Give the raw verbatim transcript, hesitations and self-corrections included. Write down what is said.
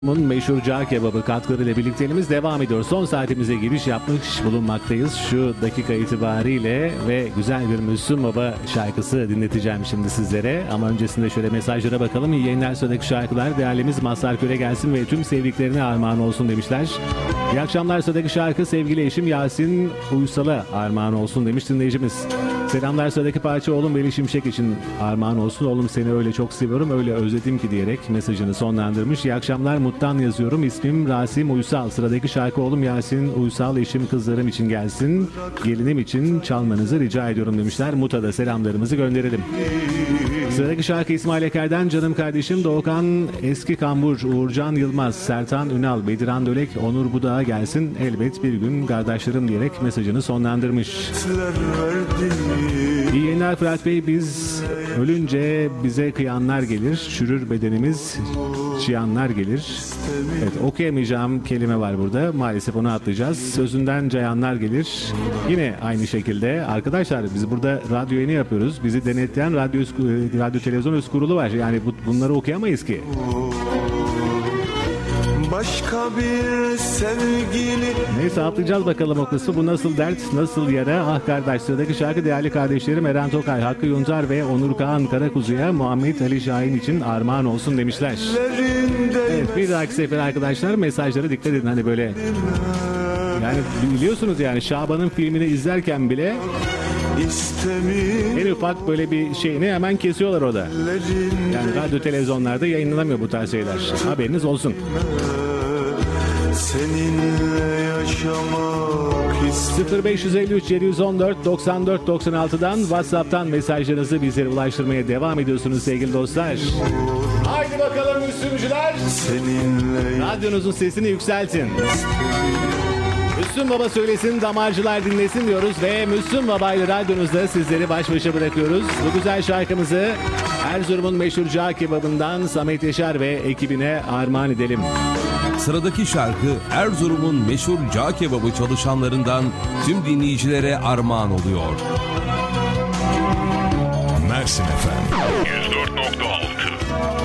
Bunun meşhur cağ kebabı katkılarıyla birlikteliğimiz devam ediyor. Son saatimize giriş yapmış bulunmaktayız. Şu dakika itibariyle ve güzel bir Müslüm Baba şarkısı dinleteceğim şimdi sizlere. Ama öncesinde şöyle mesajlara bakalım. İyi yayınlar, sıradaki şarkılar değerlimiz Mazhar Kör'e gelsin ve tüm sevdiklerine armağan olsun demişler. İyi akşamlar, sıradaki şarkı sevgili eşim Yasin Uysal'a armağan olsun demiş dinleyicimiz. Selamlar, sıradaki parça oğlum Veli Şimşek için armağan olsun. Oğlum seni öyle çok seviyorum, öyle özledim ki diyerek mesajını sonlandırmış. İyi akşamlar, Mut'tan yazıyorum. İsmim Rasim Uysal. Sıradaki şarkı oğlum Yasin Uysal, eşim kızlarım için gelsin. Gelinim için çalmanızı rica ediyorum demişler. Mut'a da selamlarımızı gönderelim. Sıradaki şarkı İsmail Eker'den canım kardeşim Doğukan Eski Kambur, Uğurcan Yılmaz, Sertan Ünal, Bediran Dölek, Onur Budak'a gelsin. Elbet bir gün kardeşlerim diyerek mesajını sonlandırmış. İyi yayınlar Fırat Bey, biz ölünce bize kıyanlar gelir, çürür bedenimiz, çiyanlar gelir. Evet, okuyamayacağım kelime var burada, maalesef onu atlayacağız. Sözünden cayanlar gelir. Yine aynı şekilde arkadaşlar, biz burada radyo yayını yapıyoruz. Bizi denetleyen radyo, radyo televizyon üst kurulu var. Yani bu, bunları okuyamayız ki. Başka bir sevgili. Neyse, atlayacağız bakalım o kısmı. Bu nasıl dert, nasıl yara? Ah kardeş, sıradaki şarkı değerli kardeşlerim Eren Tokay, Hakkı Yuncar ve Onur Kağan Karakuzu'ya Muhammed Ali Şahin için armağan olsun demişler. Evet, bir dahaki sefer arkadaşlar mesajlara dikkat edin. Hani böyle, yani biliyorsunuz yani Şaban'ın filmini izlerken bile en ufak böyle bir şeyini hemen kesiyorlar orada. Yani radyo televizyonlarda yayınlanamıyor bu tarz şeyler. Haberiniz olsun. Seninle yaşamak sıfır beş yüz elli üç yedi yüz on dört doksan dört doksan altı'dan WhatsApp'tan mesajlarınızı bizlere ulaştırmaya devam ediyorsunuz sevgili dostlar. Haydi bakalım Müslümcüler. seninle Radyonuzun sesini yükseltin. Müslüm Baba söylesin, damarcılar dinlesin diyoruz ve Müslüm Baba ile radyonuzda sizleri baş başa bırakıyoruz. Bu güzel şarkımızı Erzurum'un meşhur cağ kebabından Samet Yaşar ve ekibine armağan edelim. Sıradaki şarkı Erzurum'un meşhur cağ kebabı çalışanlarından tüm dinleyicilere armağan oluyor. Mersin efendim. yüz dört nokta altı